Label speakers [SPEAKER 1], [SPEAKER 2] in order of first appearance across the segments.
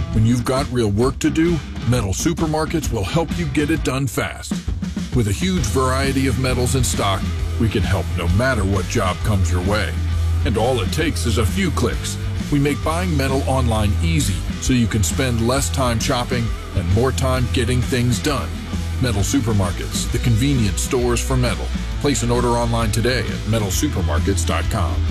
[SPEAKER 1] When you've got real work to do, Metal Supermarkets will help you get it done fast. With a huge variety of metals in stock, we can help no matter what job comes your way. And all it takes is a few clicks. We make buying metal online easy so you can spend less time shopping and more time getting things done. Metal Supermarkets, the convenient stores for metal. Place an order online today at metalsupermarkets.com.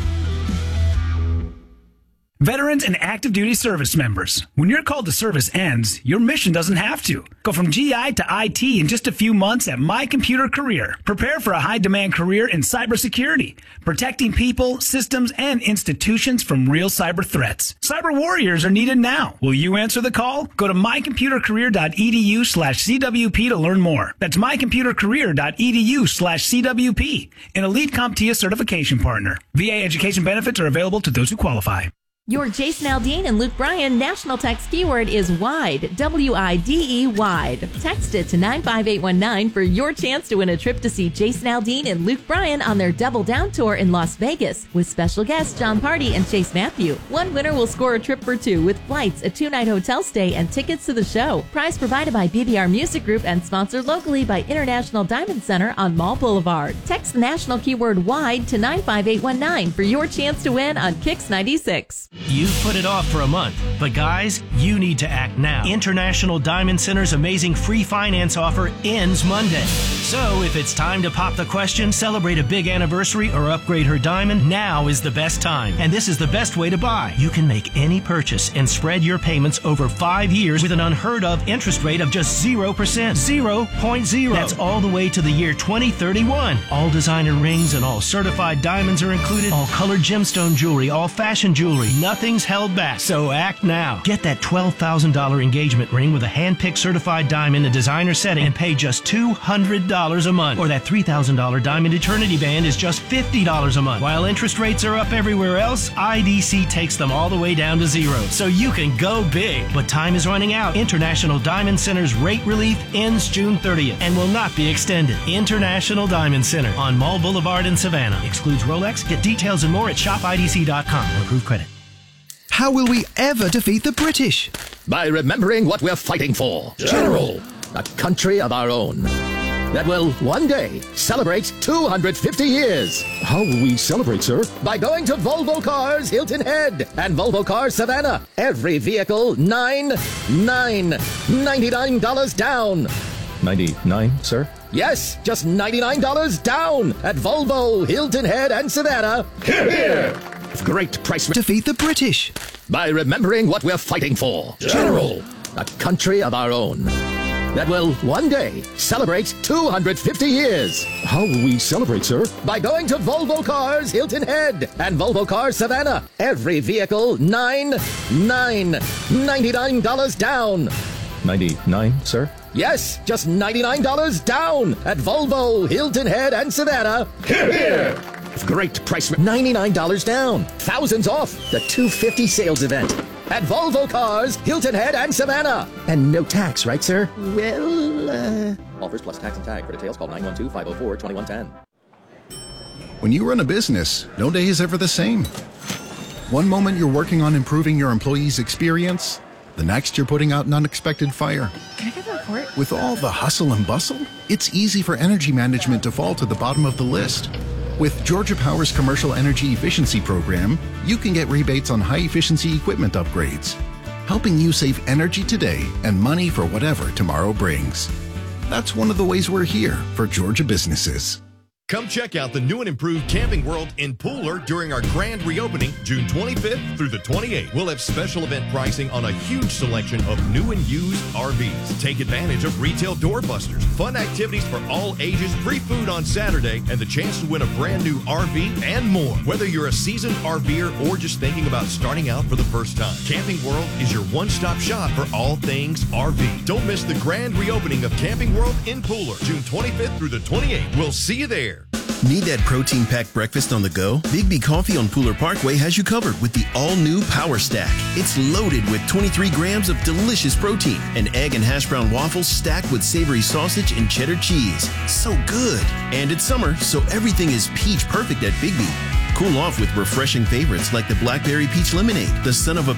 [SPEAKER 2] Veterans and active duty service members, when your call to service ends, your mission doesn't have to. Go from GI to IT in just a few months at My Computer Career. Prepare for a high-demand career in cybersecurity, protecting people, systems, and institutions from real cyber threats. Cyber warriors are needed now. Will you answer the call? Go to mycomputercareer.edu/CWP to learn more. That's mycomputercareer.edu/CWP, an Elite CompTIA certification partner. VA education benefits are available to those who qualify.
[SPEAKER 3] Your Jason Aldean and Luke Bryan national text keyword is WIDE, W-I-D-E, WIDE. Text it to 95819 for your chance to win a trip to see Jason Aldean and Luke Bryan on their Double Down tour in Las Vegas with special guests John Party and Chase Matthew. One winner will score a trip for two with flights, a 2-night hotel stay, and tickets to the show. Prize provided by BBR Music Group and sponsored locally by International Diamond Center on Mall Boulevard. Text the national keyword WIDE to 95819 for your chance to win on Kicks 96.
[SPEAKER 4] You've put it off for a month, but guys, you need to act now. International Diamond Center's amazing free finance offer ends Monday. So if it's time to pop the question, celebrate a big anniversary, or upgrade her diamond, now is the best time. And this is the best way to buy. You can make any purchase and spread your payments over 5 years with an unheard of interest rate of just 0%. 0.0. That's all the way to the year 2031. All designer rings and all certified diamonds are included. All colored gemstone jewelry, all fashion jewelry. Nothing's held back, so act now. Get that $12,000 engagement ring with a hand-picked certified diamond and designer setting and pay just $200 a month. Or that $3,000 diamond eternity band is just $50 a month. While interest rates are up everywhere else, IDC takes them all the way down to zero, so you can go big. But time is running out. International Diamond Center's rate relief ends June 30th and will not be extended. International Diamond Center on Mall Boulevard in Savannah. Excludes Rolex. Get details and more at shopidc.com. Approved credit.
[SPEAKER 5] How will we ever defeat the British?
[SPEAKER 6] By remembering what we're fighting for. General. A country of our own. That will one day celebrate 250 years.
[SPEAKER 7] How will we celebrate, sir?
[SPEAKER 6] By going to Volvo Cars Hilton Head and Volvo Cars Savannah. Every vehicle, $99 down.
[SPEAKER 7] 99, sir?
[SPEAKER 6] Yes, just $99 down at Volvo, Hilton Head, and Savannah. Hear, hear. Great price.
[SPEAKER 5] Defeat the British.
[SPEAKER 6] By remembering what we're fighting for. General. A country of our own. That will one day celebrate 250 years.
[SPEAKER 7] How will we celebrate, sir?
[SPEAKER 6] By going to Volvo Cars Hilton Head and Volvo Cars Savannah. Every vehicle, $99 down.
[SPEAKER 7] 99, sir?
[SPEAKER 6] Yes, just $99 down at Volvo, Hilton Head, and Savannah. Hear, hear. Great price. $99 down. Thousands off the 250 sales event at Volvo Cars, Hilton Head, and Savannah. And no tax, right, sir? Well, Offers plus tax and tag. For details, call 912-504-2110.
[SPEAKER 8] When you run a business, no day is ever the same. One moment you're working on improving your employees' experience, the next you're putting out an unexpected fire.
[SPEAKER 9] Can I get the report?
[SPEAKER 8] With all the hustle and bustle, it's easy for energy management to fall to the bottom of the list. With Georgia Power's Commercial Energy Efficiency Program, you can get rebates on high-efficiency equipment upgrades, helping you save energy today and money for whatever tomorrow brings. That's one of the ways we're here for Georgia businesses.
[SPEAKER 10] Come check out the new and improved Camping World in Pooler during our grand reopening, June 25th through the 28th. We'll have special event pricing on a huge selection of new and used RVs. Take advantage of retail doorbusters, fun activities for all ages, free food on Saturday, and the chance to win a brand new RV and more. Whether you're a seasoned RVer or just thinking about starting out for the first time, Camping World is your one-stop shop for all things RV. Don't miss the grand reopening of Camping World in Pooler, June 25th through the 28th. We'll see you there.
[SPEAKER 11] Need that protein-packed breakfast on the go? Big B Coffee on Pooler Parkway has you covered with the all-new Power Stack. It's loaded with 23 grams of delicious protein, and egg and hash brown waffles stacked with savory sausage and cheddar cheese. So good. And it's summer, so everything is peach perfect at Big B. Cool off with refreshing favorites like the Blackberry Peach Lemonade, the son of a